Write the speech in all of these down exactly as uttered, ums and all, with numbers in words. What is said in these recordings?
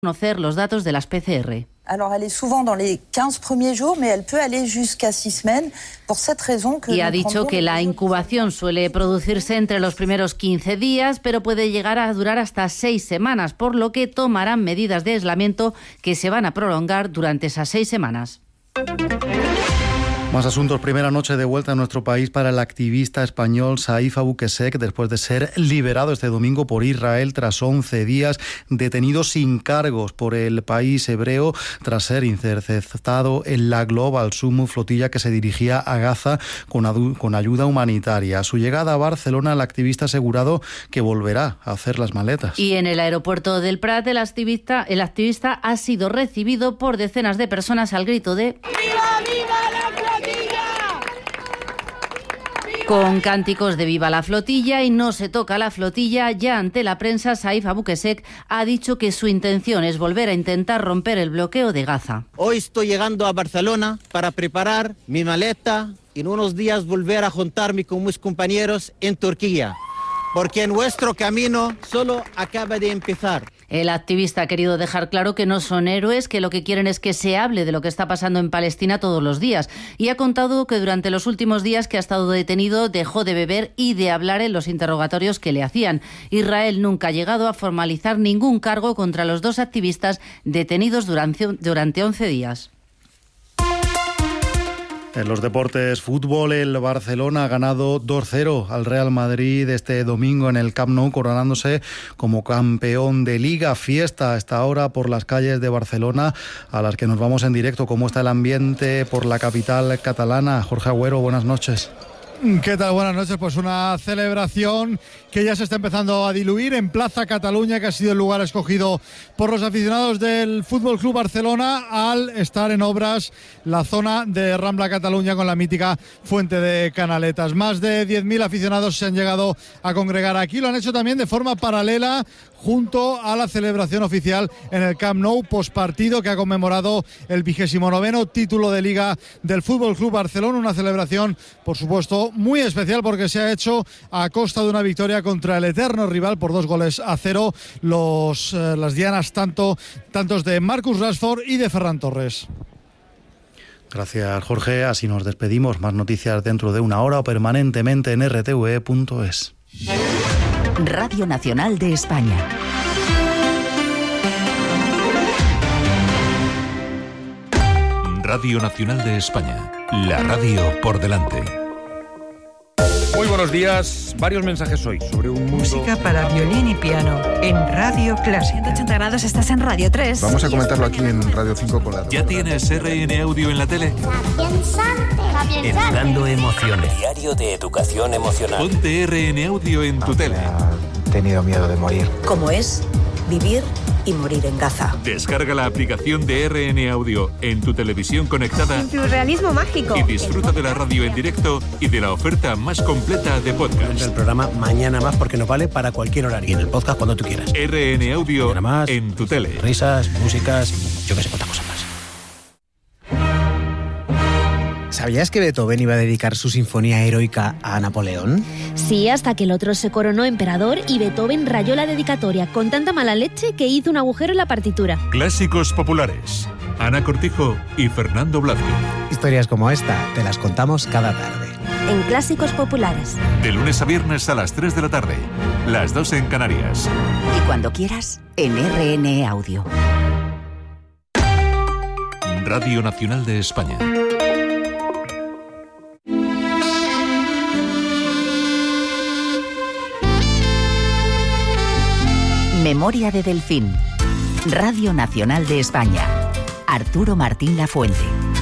conocer los datos de las P C R. Alors, elle est souvent dans les quinze premiers jours, mais elle peut aller jusqu'à six semaines. Por cette raison que y ha dicho que la incubación suele producirse entre los primeros quince días, pero puede llegar a durar hasta seis semanas, por lo que tomarán medidas de aislamiento que se van a prolongar durante esas seis semanas. Más asuntos. Primera noche de vuelta en nuestro país para el activista español Saif Abu Qusseq, después de ser liberado este domingo por Israel tras once días detenido sin cargos por el país hebreo, tras ser interceptado en la Global Summit, flotilla que se dirigía a Gaza con, adu- con ayuda humanitaria. A su llegada a Barcelona, el activista ha asegurado que volverá a hacer las maletas. Y en el aeropuerto del Prat, el activista, el activista ha sido recibido por decenas de personas al grito de ¡Viva, viva la flotilla! Con cánticos de viva la flotilla y no se toca la flotilla. Ya ante la prensa, Saif Abu Qusseq ha dicho que su intención es volver a intentar romper el bloqueo de Gaza. Hoy estoy llegando a Barcelona para preparar mi maleta y en unos días volver a juntarme con mis compañeros en Turquía, porque nuestro camino solo acaba de empezar. El activista ha querido dejar claro que no son héroes, que lo que quieren es que se hable de lo que está pasando en Palestina todos los días. Y ha contado que durante los últimos días que ha estado detenido dejó de beber y de hablar en los interrogatorios que le hacían. Israel nunca ha llegado a formalizar ningún cargo contra los dos activistas detenidos durante, durante once días. En los deportes, fútbol, el Barcelona ha ganado dos cero al Real Madrid este domingo en el Camp Nou, coronándose como campeón de Liga. Fiesta a esta hora por las calles de Barcelona, a las que nos vamos en directo. ¿Cómo está el ambiente por la capital catalana? Jorge Agüero, buenas noches. ¿Qué tal? Buenas noches. Pues una celebración que ya se está empezando a diluir en Plaza Cataluña, que ha sido el lugar escogido por los aficionados del F C Barcelona al estar en obras la zona de Rambla Cataluña con la mítica Fuente de Canaletas. Más de diez mil aficionados se han llegado a congregar aquí. Lo han hecho también de forma paralela junto a la celebración oficial en el Camp Nou postpartido, que ha conmemorado el vigésimo noveno título de Liga del F C Barcelona. Una celebración, por supuesto, muy especial porque se ha hecho a costa de una victoria contra el eterno rival por dos goles a cero, los, eh, las dianas tanto, tantos de Marcus Rashford y de Ferran Torres. Gracias, Jorge. Así nos despedimos. Más noticias dentro de una hora o permanentemente en r t v e punto es. Radio Nacional de España. Radio Nacional de España. La radio por delante. Muy buenos días. Varios mensajes hoy sobre un mundo... Música para violín y piano en Radio Clásica. ciento ochenta grados, estás en Radio tres. Vamos a comentarlo aquí en Radio cinco con la... ¿Ya tienes R N Audio en la tele? Educando emociones. Diario de educación emocional. Ponte R N Audio en tu tele. He tenido miedo de morir. ¿Cómo es vivir y morir en Gaza? Descarga la aplicación de R N Audio en tu televisión conectada. En tu realismo mágico. Y disfruta de la radio en directo y de la oferta más completa de podcast. El programa Mañana Más, porque nos vale para cualquier horario. Y en el podcast cuando tú quieras. R N Audio más, en tu tele. Risas, músicas, yo que sé cuántas cosas más. ¿Sabías que Beethoven iba a dedicar su sinfonía heroica a Napoleón? Sí, hasta que el otro se coronó emperador y Beethoven rayó la dedicatoria con tanta mala leche que hizo un agujero en la partitura. Clásicos populares. Ana Cortijo y Fernando Blázquez. Historias como esta te las contamos cada tarde. En Clásicos Populares. De lunes a viernes a las tres de la tarde. Las dos en Canarias. Y cuando quieras, en R N Audio. Radio Nacional de España. Memoria de Delfín. Radio Nacional de España. Arturo Martín Lafuente.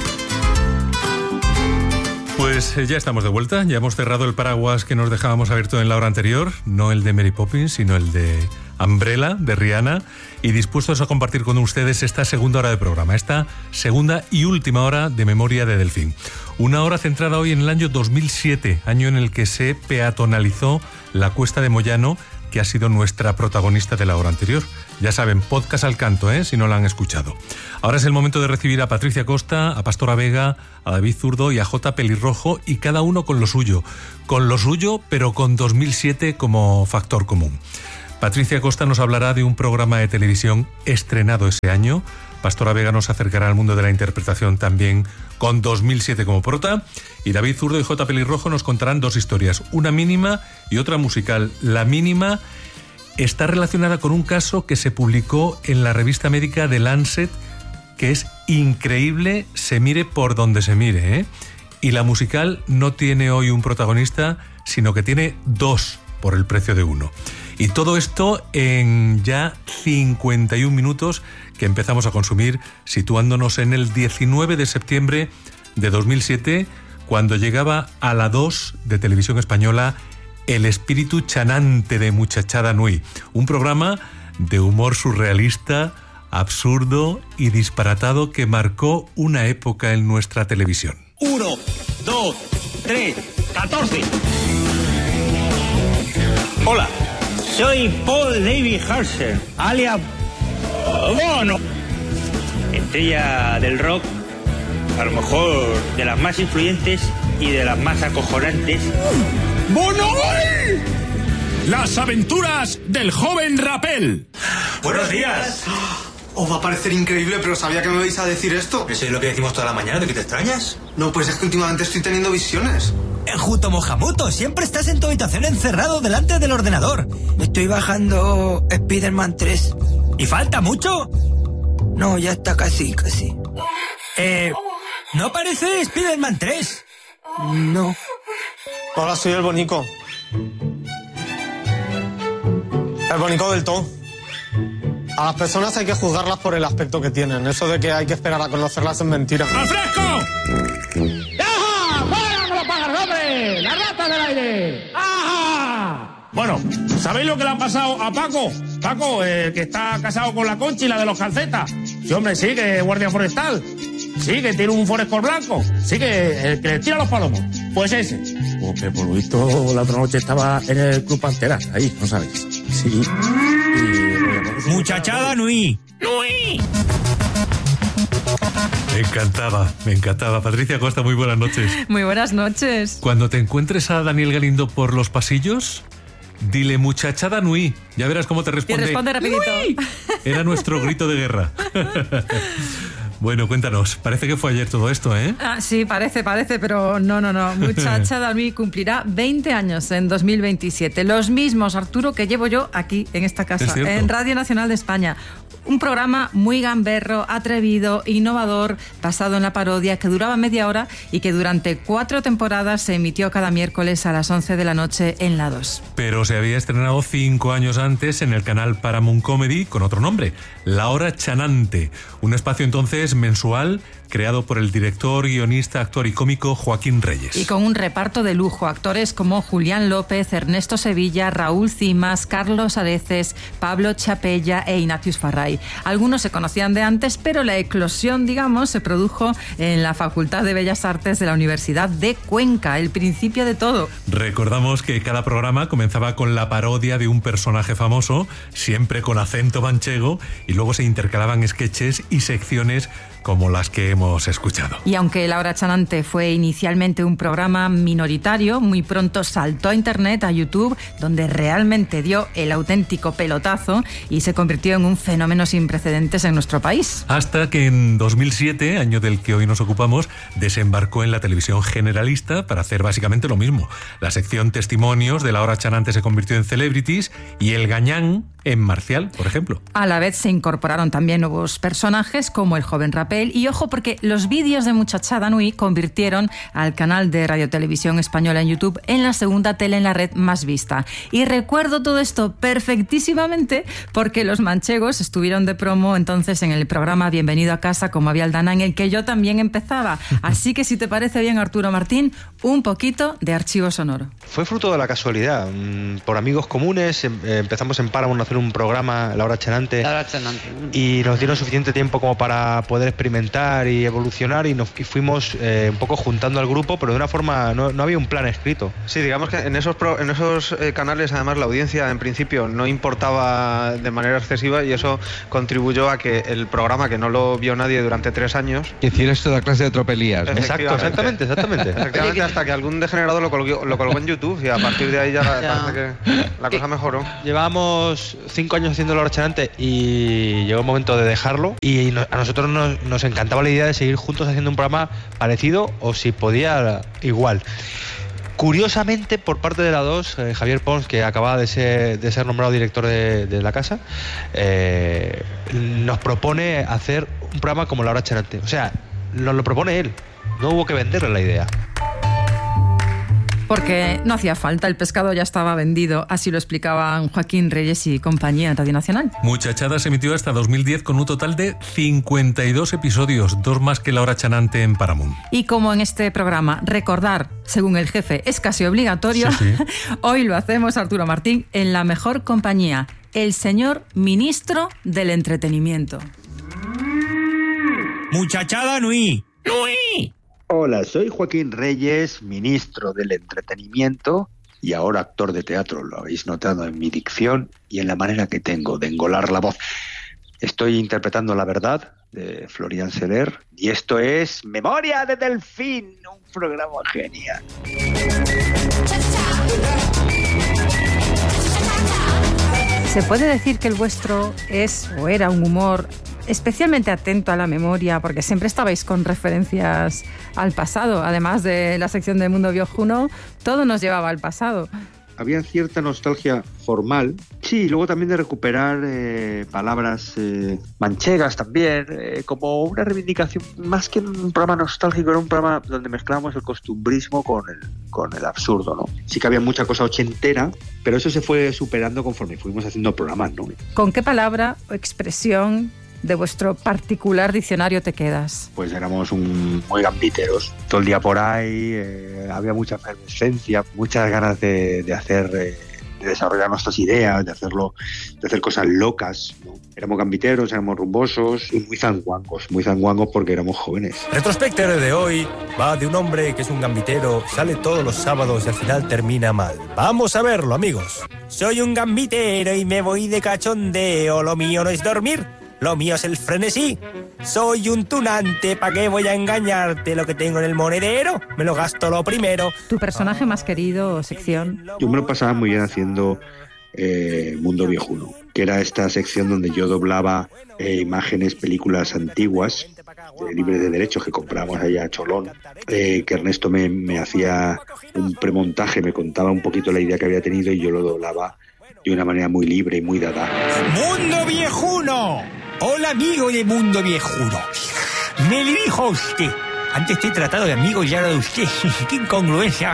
Pues ya estamos de vuelta, ya hemos cerrado el paraguas que nos dejábamos abierto en la hora anterior, no el de Mary Poppins, sino el de Umbrella, de Rihanna, y dispuestos a compartir con ustedes esta segunda hora de programa, esta segunda y última hora de Memoria de Delfín. Una hora centrada hoy en el año dos mil siete, año en el que se peatonalizó la Cuesta de Moyano, que ha sido nuestra protagonista de la hora anterior. Ya saben, podcast al canto, ¿eh? Si no la han escuchado. Ahora es el momento de recibir a Patricia Costa, a Pastora Vega, a David Zurdo y a J. Pelirrojo, y cada uno con lo suyo. Con lo suyo, pero con dos mil siete como factor común. Patricia Costa nos hablará de un programa de televisión estrenado ese año. Pastora Vega nos acercará al mundo de la interpretación también con dos mil siete como prota. Y David Zurdo y J. Pelirrojo nos contarán dos historias, una mínima y otra musical. La mínima está relacionada con un caso que se publicó en la revista médica The Lancet, que es increíble, se mire por donde se mire, ¿eh? Y la musical no tiene hoy un protagonista, sino que tiene dos por el precio de uno. Y todo esto en ya cincuenta y un minutos que empezamos a consumir, situándonos en el diecinueve de septiembre de dos mil siete, cuando llegaba a la dos de Televisión Española El espíritu chanante de Muchachada Nui, un programa de humor surrealista, absurdo y disparatado que marcó una época en nuestra televisión. Uno, dos, tres, catorce. Hola, soy Paul David Hurst, alias Bono. Estrella del rock, a lo mejor de las más influyentes y de las más acojonantes. ¡Bono! Las aventuras del joven Rapel. Buenos días. Os va a parecer increíble, pero sabía que me vais a decir esto. ¿Eso es lo que decimos toda la mañana? ¿De qué te extrañas? No, pues es que últimamente estoy teniendo visiones. Enjuto Mojamuto, siempre estás en tu habitación encerrado delante del ordenador. Estoy bajando Spider-Man tres. ¿Y falta mucho? No, ya está casi, casi. Eh... ¿No aparece Spider-Man tres? No. Hola, soy el Bonico. El Bonico del todo. A las personas hay que juzgarlas por el aspecto que tienen. Eso de que hay que esperar a conocerlas es mentira. ¡Al fresco! ¡Ajá! ¡Fuera con los pájaros, hombre! ¡La rata del aire! ¡Ajá! Bueno, ¿sabéis lo que le ha pasado a Paco? Paco, eh, que está casado con la Conchi, la de los calcetas. Sí, hombre, sí, que es guardia forestal. Sí, que tiene un forescol blanco. Sí, que el que le tira los palomos. Pues ese. Porque por lo visto la otra noche estaba en el Club Pantera. Ahí, ¿no sabéis? Sí. Y... Muchachada Nui. ¡Nui! Me encantaba, me encantaba. Patricia Costa, muy buenas noches. Muy buenas noches. Cuando te encuentres a Daniel Galindo por los pasillos, dile muchachada Nui. Ya verás cómo te responde. Y responde rapidito. ¡Nui! Era nuestro grito de guerra. Bueno, cuéntanos, parece que fue ayer todo esto, ¿eh? Ah, sí, parece, parece, pero no, no, no. Muchachada Nui cumplirá veinte años en dos mil veintisiete. Los mismos, Arturo, que llevo yo aquí, en esta casa, en Radio Nacional de España. Un programa muy gamberro, atrevido, innovador, basado en la parodia, que duraba media hora y que durante cuatro temporadas se emitió cada miércoles a las once de la noche en la dos. Pero se había estrenado cinco años antes en el canal Paramount Comedy con otro nombre, La Hora Chanante, un espacio entonces mensual creado por el director, guionista, actor y cómico Joaquín Reyes. Y con un reparto de lujo, actores como Julián López, Ernesto Sevilla, Raúl Cimas, Carlos Areces, Pablo Chapella e Ignatius Farray. Algunos se conocían de antes, pero la eclosión, digamos, se produjo en la Facultad de Bellas Artes de la Universidad de Cuenca, el principio de todo. Recordamos que cada programa comenzaba con la parodia de un personaje famoso, siempre con acento manchego, y luego se intercalaban sketches y secciones como las que hemos escuchado. Y aunque La Hora Chanante fue inicialmente un programa minoritario, muy pronto saltó a internet, a YouTube, donde realmente dio el auténtico pelotazo y se convirtió en un fenómeno sin precedentes en nuestro país. Hasta que en dos mil siete, año del que hoy nos ocupamos, desembarcó en la televisión generalista para hacer básicamente lo mismo. La sección Testimonios de La Hora Chanante se convirtió en Celebrities y El Gañán en Marcial, por ejemplo. A la vez se incorporaron también nuevos personajes como el joven Rapel, y ojo porque los vídeos de Muchachada Nui convirtieron al canal de Radio Televisión Española en YouTube en la segunda tele en la red más vista. Y recuerdo todo esto perfectísimamente porque los manchegos estuvieron de promo entonces en el programa Bienvenido a Casa con Mabel Aldana, en el que yo también empezaba. Así que si te parece bien, Arturo Martín, un poquito de archivo sonoro. Fue fruto de la casualidad. Por amigos comunes empezamos en Paramount hacer un programa, La Hora Chanante. La Hora Chanante. Y nos dieron suficiente tiempo como para poder experimentar y evolucionar y nos y fuimos eh, un poco juntando al grupo, pero de una forma, no, no había un plan escrito. Sí, digamos que en esos, pro, en esos eh, canales además la audiencia en principio no importaba de manera excesiva y eso contribuyó a que el programa, que no lo vio nadie durante tres años... Hicieras toda clase de tropelías, ¿no? Exacto, exactamente, exactamente. Efectivamente, hasta que algún degenerado lo colgó, lo colgó en YouTube y a partir de ahí ya, ya. parece que la cosa mejoró. Llevábamos cinco años haciendo La Hora Chanante y llegó el momento de dejarlo y a nosotros nos, nos encantaba la idea de seguir juntos haciendo un programa parecido o si podía igual. Curiosamente, por parte de la dos, eh, Javier Pons, que acababa de ser, de ser nombrado director de, de la casa, eh, nos propone hacer un programa como La Hora Chanante. O sea, nos lo propone él, no hubo que venderle la idea. Porque no hacía falta, el pescado ya estaba vendido, así lo explicaban Joaquín Reyes y compañía en Radio Nacional. Muchachada se emitió hasta dos mil diez con un total de cincuenta y dos episodios, dos más que La Hora Chanante en Paramount. Y como en este programa recordar, según el jefe, es casi obligatorio, sí, sí. Hoy lo hacemos, Arturo Martín, en la mejor compañía, el señor ministro del entretenimiento. Muchachada Nui. Nui. Hola, soy Joaquín Reyes, ministro del Entretenimiento y ahora actor de teatro. Lo habéis notado en mi dicción y en la manera que tengo de engolar la voz. Estoy interpretando La Verdad de Florian Seller y esto es Memoria de Delfín, un programa genial. ¿Se puede decir que el vuestro es o era un humor especialmente atento a la memoria, porque siempre estabais con referencias al pasado? Además de la sección de Mundo Viejuno, todo nos llevaba al pasado. Había cierta nostalgia formal, sí, y luego también de recuperar eh, palabras eh, manchegas también, eh, como una reivindicación, más que un programa nostálgico, era un programa donde mezclábamos el costumbrismo con el, con el absurdo, ¿no? Sí que había mucha cosa ochentera, pero eso se fue superando conforme fuimos haciendo programas, ¿no? ¿Con qué palabra o expresión de vuestro particular diccionario te quedas? Pues éramos un, muy gambiteros, todo el día por ahí, eh, había mucha efervescencia, muchas ganas de, de hacer, eh, de desarrollar nuestras ideas, de hacerlo, de hacer cosas locas, ¿no? Éramos gambiteros, éramos rumbosos y muy zanguangos, muy zanguangos porque éramos jóvenes. Retrospector de hoy va de un hombre que es un gambitero, sale todos los sábados y al final termina mal. Vamos a verlo, amigos. Soy un gambitero y me voy de cachondeo, lo mío no es dormir. Lo mío es el frenesí. Soy un tunante, ¿pa' qué voy a engañarte? Lo que tengo en el monedero, me lo gasto lo primero. ¿Tu personaje más querido o sección? Yo me lo pasaba muy bien haciendo eh, Mundo Viejuno, que era esta sección donde yo doblaba eh, imágenes, películas antiguas, eh, libres de derechos que comprábamos allá a Cholón, eh, que Ernesto me, me hacía un premontaje, me contaba un poquito la idea que había tenido y yo lo doblaba de una manera muy libre y muy dada. ¡Mundo Viejuno! Hola, amigo de Mundo Viejuno. Me dirijo a usted. Antes estoy tratado de amigo y ahora de usted. ¡Qué incongruencia!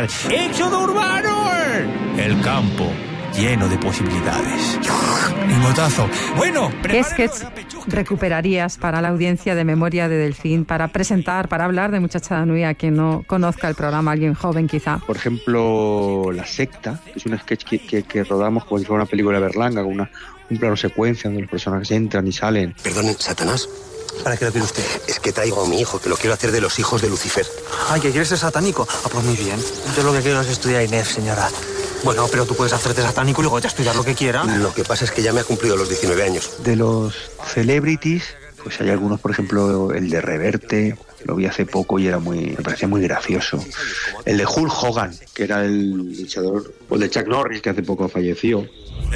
¡Éxodo urbano! El campo lleno de posibilidades. Lingotazo. Bueno, ¿qué sketch recuperarías para la audiencia de Memoria de Delfín, para presentar, para hablar de Muchachada Nui a quien no conozca el programa, alguien joven quizá? Por ejemplo, La Secta, que es un sketch que, que, que rodamos como si fuera una película de Berlanga, con una, un plano secuencia donde los personajes entran y salen. Perdone, Satanás. ¿Para qué lo quiere usted? Es que traigo a mi hijo, que lo quiero hacer de los hijos de Lucifer. Ay, ¿que quieres ser satánico? Ah, pues muy bien. Yo lo que quiero es estudiar Inés, señora. Bueno, pero tú puedes hacerte satánico y luego ya estudiar lo que quieras. Lo que pasa es que ya me ha cumplido los diecinueve años. De los celebrities, pues hay algunos, por ejemplo, el de Reverte, lo vi hace poco y era muy, me parecía muy gracioso. El de Hulk Hogan, que era el luchador, o el de Chuck Norris, que hace poco falleció.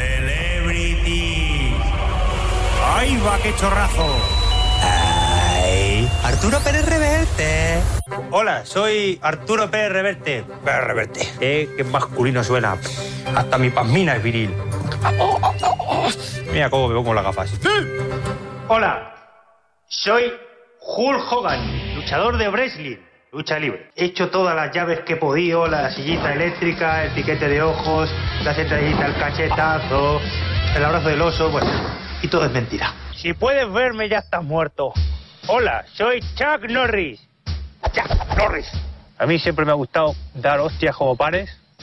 Celebrity. ¡Ay, va, qué chorrazo! ¡Ay! Arturo Pérez Reverte. Hola, soy Arturo Pérez Reverte. Pérez Reverte. Eh, qué masculino suena. Hasta mi pasmina es viril. Mira cómo me pongo las gafas. Hola, soy Hulk Hogan, luchador de wrestling, lucha libre. He hecho todas las llaves que he podido, la sillita eléctrica, el piquete de ojos, la sentadilla, el cachetazo, el abrazo del oso, bueno, y todo es mentira. Si puedes verme ya estás muerto. Hola, soy Chuck Norris. Chuck Norris. A mí siempre me ha gustado dar hostias como panes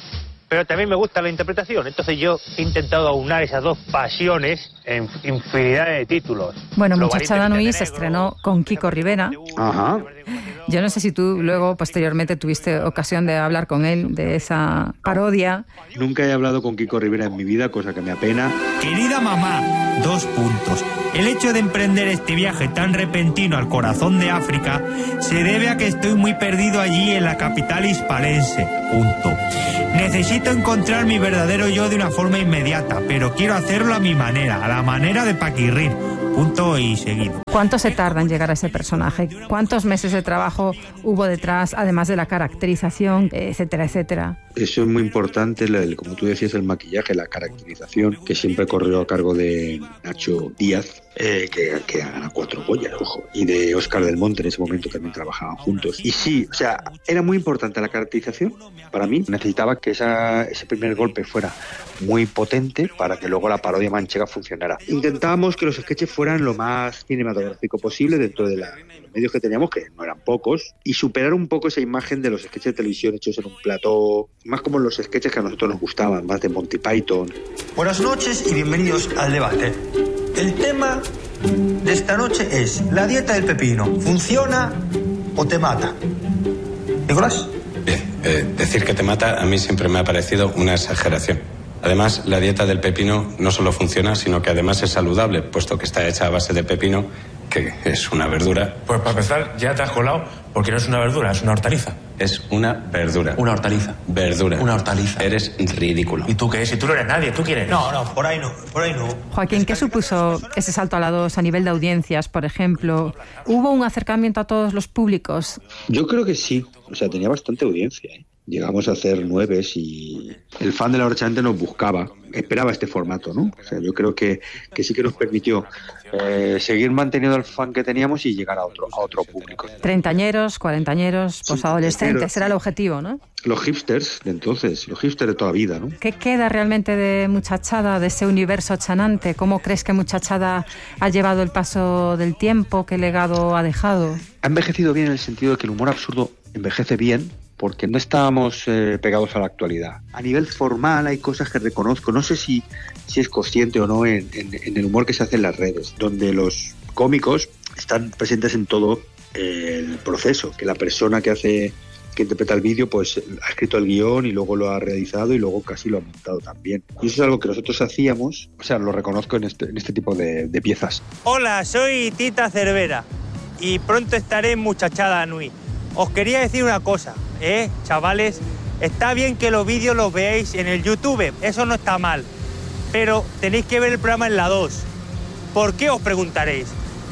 pero también me gusta la interpretación. Entonces yo he intentado aunar esas dos pasiones en infinidad de títulos. Bueno, Muchachada Nui se estrenó con Kiko Rivera. Ajá. Yo no sé si tú luego, posteriormente, tuviste ocasión de hablar con él de esa parodia. Nunca he hablado con Kiko Rivera en mi vida, cosa que me apena. Querida mamá, dos puntos. El hecho de emprender este viaje tan repentino al corazón de África se debe a que estoy muy perdido allí en la capital hispalense. Punto. Necesito encontrar mi verdadero yo de una forma inmediata, pero quiero hacerlo a mi manera, a la manera de Paquirrín. Punto y seguido. ¿Cuánto se tarda en llegar a ese personaje? ¿Cuántos meses de trabajo hubo detrás, además de la caracterización, etcétera, etcétera? Eso es muy importante, el, como tú decías, el maquillaje, la caracterización, que siempre corrió a cargo de Nacho Díaz, eh, que, que ha ganado cuatro Goyas, ojo, y de Óscar del Monte, en ese momento también trabajaban juntos. Y sí, o sea, era muy importante la caracterización. Para mí necesitaba que esa, ese primer golpe fuera muy potente para que luego la parodia manchega funcionara. Intentábamos que los sketches fueran lo más cinematográfico posible dentro de la, los medios que teníamos, que no eran pocos, y superar un poco esa imagen de los sketches de televisión hechos en un plató, más como los sketches que a nosotros nos gustaban, más de Monty Python. Buenas noches y bienvenidos al debate. El tema de esta noche es: ¿la dieta del pepino funciona o te mata? ¿Nicolás? Bien, eh, decir que te mata a mí siempre me ha parecido una exageración. Además, la dieta del pepino no solo funciona, sino que además es saludable, puesto que está hecha a base de pepino, que es una verdura. Pues para empezar, ya te has colado, porque no es una verdura, es una hortaliza. Es una verdura. Una hortaliza. Verdura. Una hortaliza. Eres ridículo. ¿Y tú qué? Si tú no eres nadie, ¿tú quién eres? No, no, por ahí no, por ahí no. Joaquín, ¿qué supuso ese salto a la dos a nivel de audiencias, por ejemplo? ¿Hubo un acercamiento a todos los públicos? Yo creo que sí, o sea, tenía bastante audiencia, ¿eh? Llegamos a hacer nueves y el fan de La Hora Chanante nos buscaba, esperaba este formato, ¿no? O sea, yo creo que, que sí que nos permitió eh, seguir manteniendo el fan que teníamos y llegar a otro, a otro público. Treintañeros, cuarentañeros, posadolescentes, era el objetivo, ¿no? Los hipsters de entonces, los hipsters de toda vida, ¿no? ¿Qué queda realmente de Muchachada, de ese universo chanante? ¿Cómo crees que Muchachada ha llevado el paso del tiempo? ¿Qué legado ha dejado? Ha envejecido bien en el sentido de que el humor absurdo envejece bien, porque no estábamos eh, pegados a la actualidad. A nivel formal hay cosas que reconozco, no sé si, si es consciente o no en, en, en el humor que se hace en las redes, donde los cómicos están presentes en todo eh, el proceso, que la persona que hace, que interpreta el vídeo, pues ha escrito el guión y luego lo ha realizado y luego casi lo ha montado también. Y eso es algo que nosotros hacíamos, o sea, lo reconozco en este, en este tipo de, de piezas. Hola, soy Tita Cervera y pronto estaré en Muchachada Nui. Os quería decir una cosa, ¿eh, chavales? Está bien que los vídeos los veáis en el YouTube, eso no está mal, pero tenéis que ver el programa en la dos. ¿Por qué, os preguntaréis?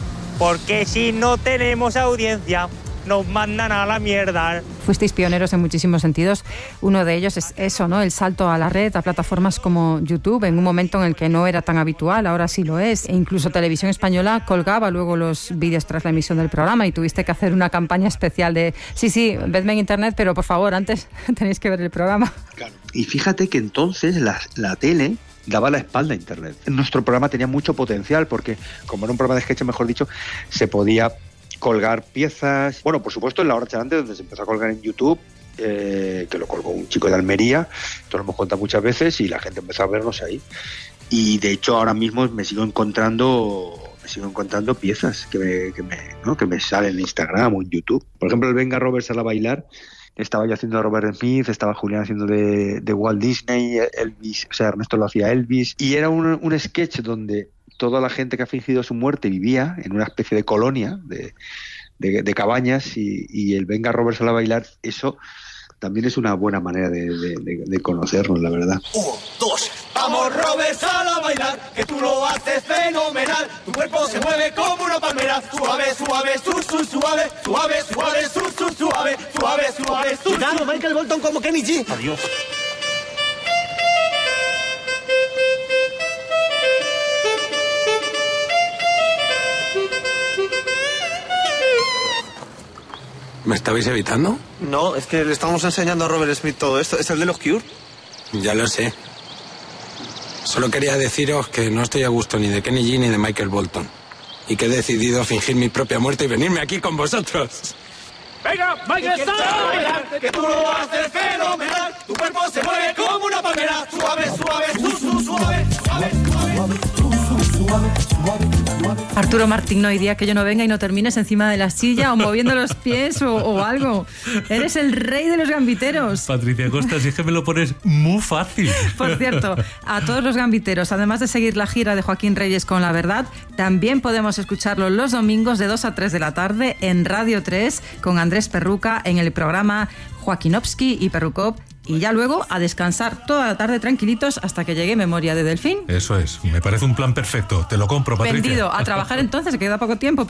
Porque si no tenemos audiencia, nos mandan a la mierda. Fuisteis pioneros en muchísimos sentidos. Uno de ellos es eso, ¿no? El salto a la red, a plataformas como YouTube, en un momento en el que no era tan habitual, ahora sí lo es. E incluso Televisión Española colgaba luego los vídeos tras la emisión del programa y tuviste que hacer una campaña especial de sí, sí, vedme en internet, pero por favor, antes tenéis que ver el programa. Claro. Y fíjate que entonces la, la tele daba la espalda a internet. Nuestro programa tenía mucho potencial porque, como era un programa de sketch, mejor dicho, se podía colgar piezas. Bueno, por supuesto, en La Hora Chanante, donde se empezó a colgar en YouTube, eh, que lo colgó un chico de Almería, esto lo hemos contado muchas veces, y la gente empezó a vernos ahí. Y de hecho, ahora mismo me sigo encontrando me sigo encontrando piezas que me, que me, ¿no? que me salen en Instagram o en YouTube. Por ejemplo, el Venga Robert Sale a Bailar, estaba yo haciendo de Robert Smith, estaba Julián haciendo de, de Walt Disney, Elvis, o sea, Ernesto lo hacía Elvis, y era un, un sketch donde toda la gente que ha fingido su muerte vivía en una especie de colonia de, de, de cabañas y, y el Venga Robert Sale a Bailar, eso también es una buena manera de, de, de, de conocernos, la verdad. Uno, dos, vamos Robert, sal a bailar, que tú lo haces fenomenal, tu cuerpo se mueve como una palmera, suave, suave, su, su, suave, suave, suave, su, su, suave, suave, suave, su, su. Michael Bolton como Kenny G. Adiós. ¿Me estabais evitando? No, es que le estamos enseñando a Robert Smith todo esto. ¿Es el de los Cure? Ya lo sé. Solo quería deciros que no estoy a gusto ni de Kenny G ni de Michael Bolton. Y que he decidido fingir mi propia muerte y venirme aquí con vosotros. Venga, Michael, está. Que tú lo haces fenomenal. Tu cuerpo se mueve como una palmera. Suave, suave, su, su, suave, suave, suave, su, su, suave, suave. Arturo Martín, no hay día que yo no venga y no termines encima de la silla o moviendo los pies o, o algo. Eres el rey de los gambiteros. Patricia Costa, si es que me lo pones muy fácil. Por cierto, a todos los gambiteros, además de seguir la gira de Joaquín Reyes con La Verdad, también podemos escucharlo los domingos de dos a tres de la tarde en Radio tres con Andrés Perruca en el programa Joaquinovski y Perrucop. Y ya luego a descansar toda la tarde tranquilitos hasta que llegue Memoria de Delfín. Eso es, me parece un plan perfecto. Te lo compro, Patricia. Vendido. A trabajar entonces, que queda poco tiempo.